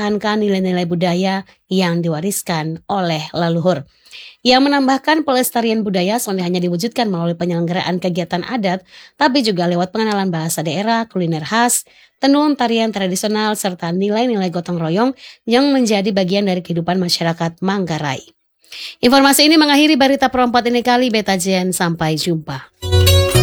mempertahankan nilai-nilai budaya yang diwariskan oleh leluhur. Ia menambahkan pelestarian budaya selain hanya diwujudkan melalui penyelenggaraan kegiatan adat, tapi juga lewat pengenalan bahasa daerah, kuliner khas, tenun, tarian tradisional, serta nilai-nilai gotong royong yang menjadi bagian dari kehidupan masyarakat Manggarai. Informasi ini mengakhiri berita perempat ini kali. Beta Jen, sampai jumpa.